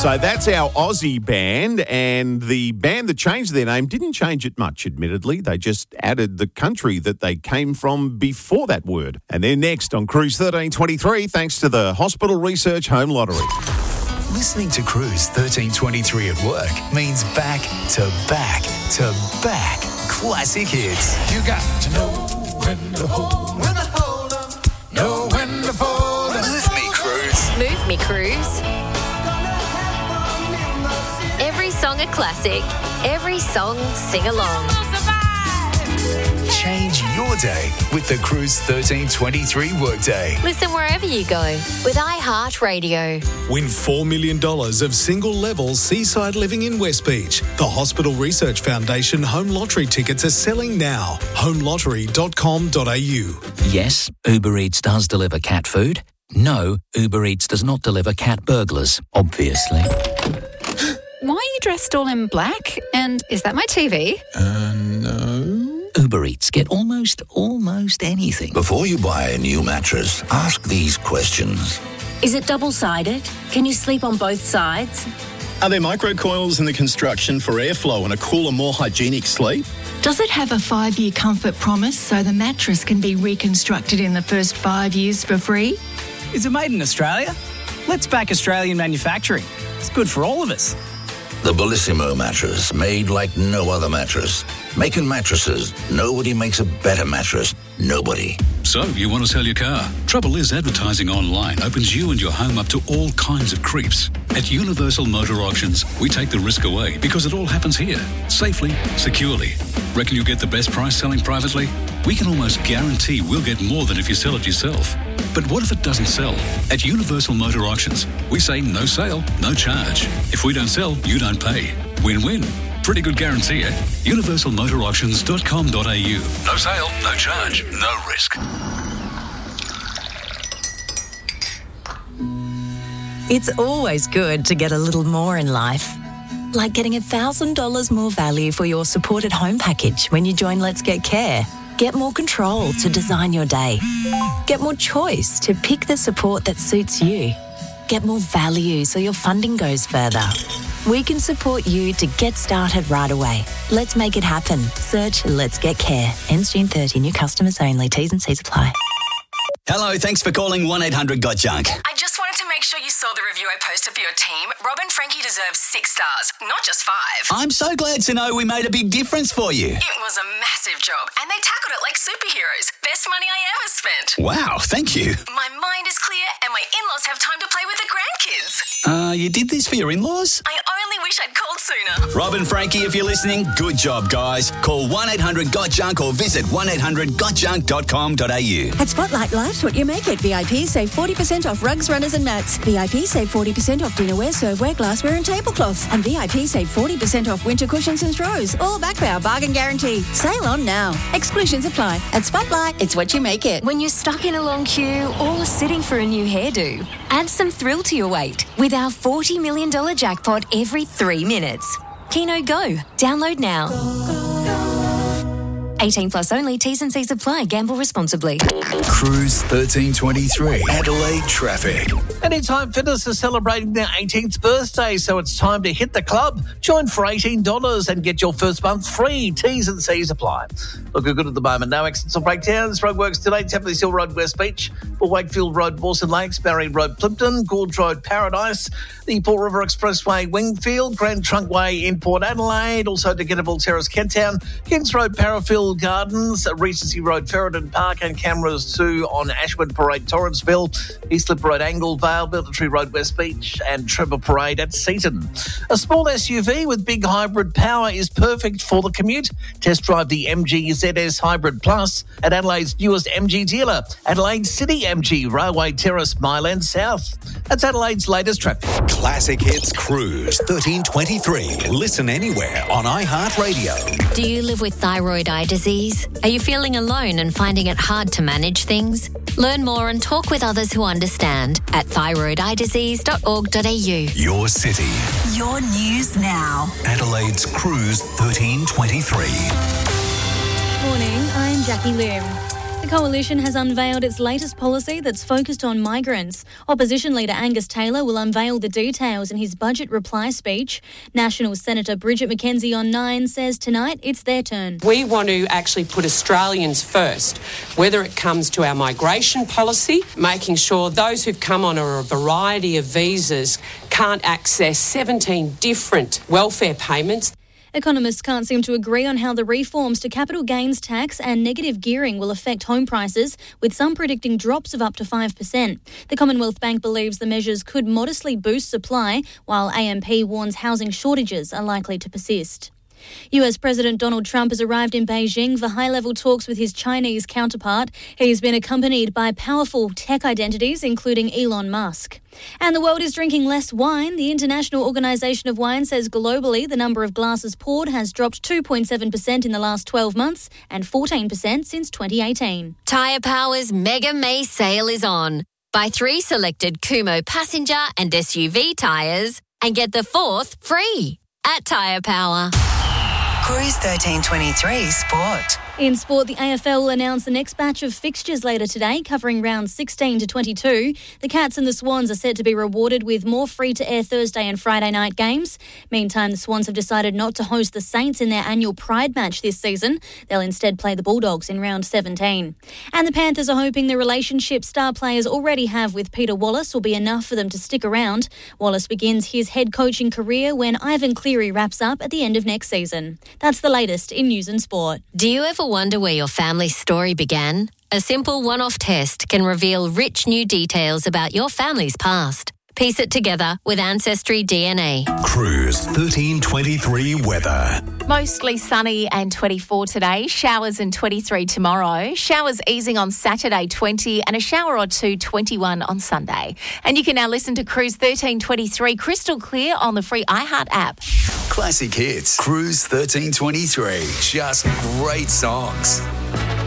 So that's our Aussie band, and the band that changed their name didn't change it much, admittedly. They just added the country that they came from before that word. And they're next on Cruise 1323, thanks to the Hospital Research Home Lottery. Listening to Cruise 1323 at work means back to back to back classic hits. You got to know when to hold, know when to fold. Move me, Cruise. Move me, Cruise. Every song a classic. Every song sing along. Change your day with the Cruise 1323 workday. Listen wherever you go with iHeartRadio. Win $4 million of single-level seaside living in West Beach. The Hospital Research Foundation home lottery tickets are selling now. homelottery.com.au. Yes, Uber Eats does deliver cat food. No, Uber Eats does not deliver cat burglars, obviously. Why are you dressed all in black? And is that my TV? No. Uber Eats get almost anything. Before you buy a new mattress, ask these questions. Is it double-sided? Can you sleep on both sides? Are there microcoils in the construction for airflow and a cooler, more hygienic sleep? Does it have a 5-year comfort promise so the mattress can be reconstructed in the first 5 years for free? Is it made in Australia? Let's back Australian manufacturing. It's good for all of us. The Bellissimo mattress, made like no other mattress. Making mattresses, nobody makes a better mattress. Nobody. So, you want to sell your car? Trouble is, advertising online opens you and your home up to all kinds of creeps. At Universal Motor Auctions, we take the risk away because it all happens here, safely, securely. Reckon you'll get the best price selling privately? We can almost guarantee we'll get more than if you sell it yourself. But what if it doesn't sell? At Universal Motor Auctions, we say no sale, no charge. If we don't sell, you don't pay. Win-win. Pretty good guarantee, eh? universalmotorauctions.com.au. No sale, no charge, no risk. It's always good to get a little more in life. Like getting $1,000 more value for your supported home package when you join Let's Get Care. Get more control to design your day. Get more choice to pick the support that suits you. Get more value so your funding goes further. We can support you to get started right away. Let's make it happen. Search Let's Get Care. Ends June 30. New customers only. T's and C's apply. Hello, thanks for calling 1-800-GOT-JUNK. I just wanted to make sure you saw the review I posted for your team. Rob and Frankie deserve 6 stars, not just 5. I'm so glad to know we made a big difference for you. It was a massive job, and they tackled it like superheroes. Best money I ever spent. Wow, thank you. My mind is clear, and my in-laws have time to play with the grandkids. You did this for your in-laws? I only wish I'd called sooner. Rob and Frankie, if you're listening, good job, guys. Call 1-800-GOT-JUNK or visit 1-800-GOTJUNK.com.au. At Spotlight, life's what you make it. VIP save 40% off rugs, runners and mats. VIP save 40% off dinnerware, serveware, glassware and tablecloths. And VIP save 40% off winter cushions and throws. All backed by our bargain guarantee. Sale on now. Exclusions apply. At Spotlight, it's what you make it. When you're stuck in a long queue or sitting for a new hairdo, add some thrill to your wait with our $40 million jackpot every 3 minutes. Keno Go. Download now. 18 plus only. T's and C's apply. Gamble responsibly. Cruise 1323. Adelaide traffic. Anytime Fitness is celebrating their 18th birthday, so it's time to hit the club. Join for $18 and get your first month free. T's and C's apply. Looking good at the moment. No accidents or breakdowns. Roadworks today. Templey Hill Road, West Beach. For Wakefield Road, Mawson Lakes. Barry Road, Plimpton. Gorge Road, Paradise. The Port River Expressway, Wingfield. Grand Trunkway in Port Adelaide. Also to Gettable Terrace, Kent Town. Kings Road, Parafield Gardens. Regency Road, Ferryden Park. And cameras too on Ashwood Parade, Torrenceville. Eastlip Road, Anglevale. Military Road, West Beach. And Trevor Parade at Seaton. A small SUV with big hybrid power is perfect for the commute. Test drive the MG ZS Hybrid Plus at Adelaide's newest MG dealer, Adelaide City MG, Railway Terrace, Mile End South. That's Adelaide's latest traffic. Classic Hits Cruise 1323. Listen anywhere on iHeartRadio. Do you live with thyroid eye disease? Are you feeling alone and finding it hard to manage things? Learn more and talk with others who understand at thyroideyedisease.org.au. Your city. Your news now. Adelaide's Cruise 1323. Morning, I'm Jackie Lim. The coalition has unveiled its latest policy that's focused on migrants. Opposition leader Angus Taylor will unveil the details in his budget reply speech. National Senator Bridget McKenzie on 9 says tonight it's their turn. We want to actually put Australians first, whether it comes to our migration policy, making sure those who've come on a variety of visas can't access 17 different welfare payments. Economists can't seem to agree on how the reforms to capital gains tax and negative gearing will affect home prices, with some predicting drops of up to 5%. The Commonwealth Bank believes the measures could modestly boost supply, while AMP warns housing shortages are likely to persist. US President Donald Trump has arrived in Beijing for high-level talks with his Chinese counterpart. He's been accompanied by powerful tech identities, including Elon Musk. And the world is drinking less wine. The International Organisation of Wine says globally the number of glasses poured has dropped 2.7% in the last 12 months and 14% since 2018. Tyre Power's Mega May sale is on. Buy 3 selected Kumho passenger and SUV tyres and get the 4th free at Tyre Power. Cruise 1323 Sport. In sport, the AFL will announce the next batch of fixtures later today, covering rounds 16 to 22. The Cats and the Swans are set to be rewarded with more free-to-air Thursday and Friday night games. Meantime, the Swans have decided not to host the Saints in their annual Pride match this season. They'll instead play the Bulldogs in round 17. And the Panthers are hoping the relationship star players already have with Peter Wallace will be enough for them to stick around. Wallace begins his head coaching career when Ivan Cleary wraps up at the end of next season. That's the latest in news and sport. Do you ever wonder where your family's story began? A simple one-off test can reveal rich new details about your family's past. Piece it together with Ancestry DNA. Cruise 1323 weather. Mostly sunny and 24 today. Showers and 23 tomorrow. Showers easing on Saturday 20 and a shower or two 21 on Sunday. And you can now listen to Cruise 1323 crystal clear on the free iHeart app. Classic hits. Cruise 1323. Just great songs.